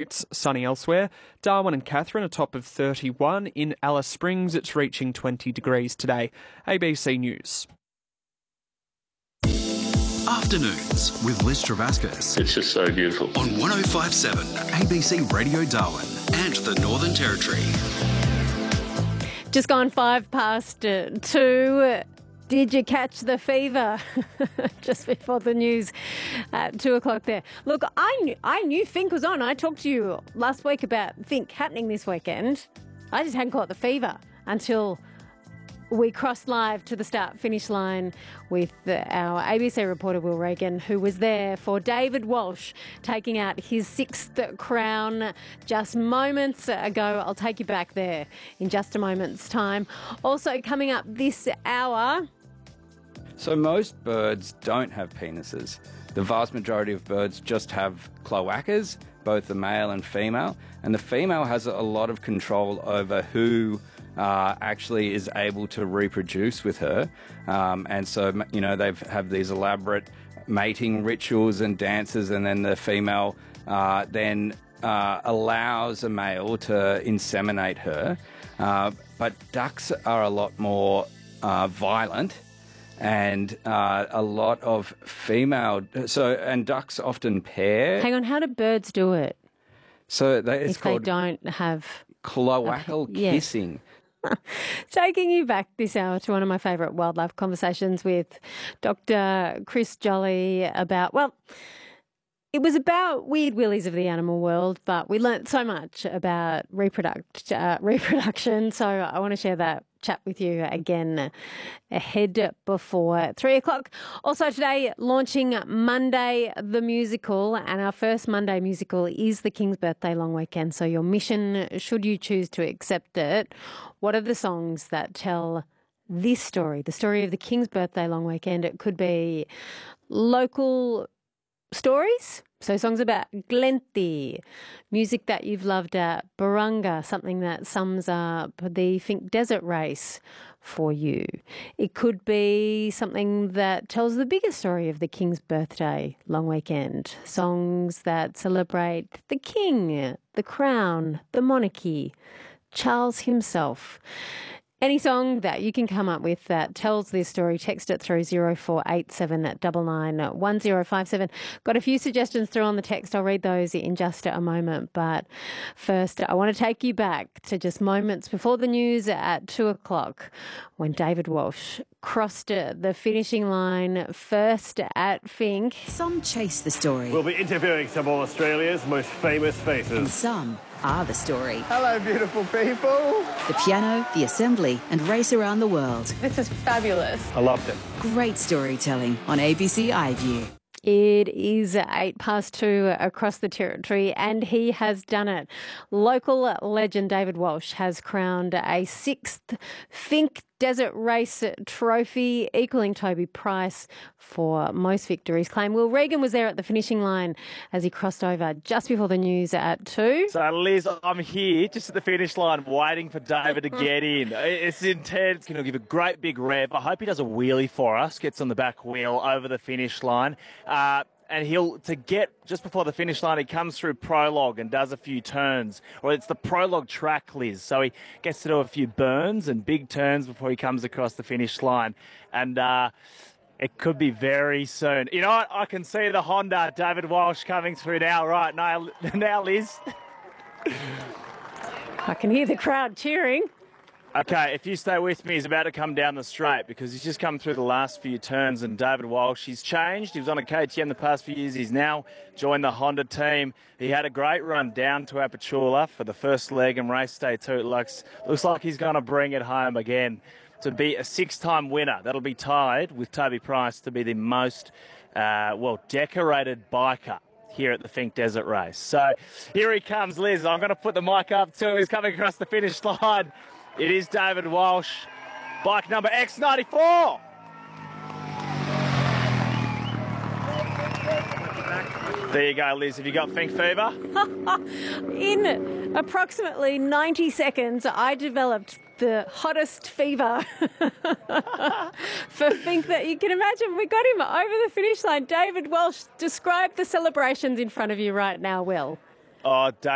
It's sunny elsewhere. Darwin and Katherine are top of 31. In Alice Springs, it's reaching 20 degrees today. ABC News. Afternoons with Liz Travascus. It's just so beautiful. On 105.7 ABC Radio Darwin and the Northern Territory. Just gone 2:05. Did you catch the fever? Just before the news at 2 o'clock there. Look, I knew Think was on. I talked to you last week about Think happening this weekend. I just hadn't caught the fever until we crossed live to the start-finish line with our ABC reporter, Will Regan, who was there for David Walsh taking out his 6th crown just moments ago. I'll take you back there in just a moment's time. Also coming up this hour... So most birds don't have penises. The vast majority of birds just have cloacas, both the male and female. And the female has a lot of control over who actually is able to reproduce with her. And so, you know, they have these elaborate mating rituals and dances, and then the female then allows a male to inseminate her. But ducks are a lot more violent, and a lot of female... and ducks often pair. Hang on, how do birds do it? So it's called... If they don't have... cloacal kissing. Taking you back this hour to one of my favourite wildlife conversations with Dr. Chris Jolly about, well, it was about weird willies of the animal world, but we learnt so much about reproduction. So I want to share that chat with you again ahead before 3 o'clock. Also today, launching Monday the Musical, and our first Monday musical is the King's Birthday Long Weekend. So your mission, should you choose to accept it, what are the songs that tell this story, the story of the King's Birthday Long Weekend? It could be local stories, so songs about Glenty, music that you've loved at Barunga, something that sums up the Think Desert Race for you. It could be something that tells the bigger story of the King's Birthday Long Weekend, songs that celebrate the King, the Crown, the monarchy, Charles himself. Any song that you can come up with that tells this story, text it through 0487 99 1057. Got a few suggestions through on the text. I'll read those in just a moment. But first, I want to take you back to just moments before the news at 2 o'clock when David Walsh crossed the finishing line first at Think. Some chase the story. We'll be interviewing some of Australia's most famous faces. And some are the story. Hello, beautiful people. The piano, the assembly, and race around the world. This is fabulous. I loved it. Great storytelling on ABC iView. It is 2:08 across the territory, and he has done it. Local legend David Walsh has crowned a 6th Think Desert Race trophy, equaling Toby Price for most victories claimed. Will Regan was there at the finishing line as he crossed over just before the news at 2. So, Liz, I'm here just at the finish line waiting for David to get in. It's intense. Going to give a great big rev. I hope he does a wheelie for us, gets on the back wheel over the finish line. And to get just before the finish line, he comes through prologue and does a few turns. Or it's the prologue track, Liz. So he gets to do a few burns and big turns before he comes across the finish line. And it could be very soon. You know what? I can see the Honda David Walsh coming through now. Right, now Liz. I can hear the crowd cheering. Okay, if you stay with me, he's about to come down the straight because he's just come through the last few turns. And David Walsh, he's changed. He was on a KTM the past few years. He's now joined the Honda team. He had a great run down to Apachula for the first leg and race day 2. It looks like he's going to bring it home again to be a 6-time winner. That'll be tied with Toby Price to be the most, decorated biker here at the Think Desert Race. So here he comes, Liz. I'm going to put the mic up to him. He's coming across the finish line. It is David Walsh, bike number X94. There you go, Liz. Have you got Think fever? In approximately 90 seconds, I developed the hottest fever for Think that you can imagine. We got him over the finish line. David Walsh, describe the celebrations in front of you right now, Will. Oh, David.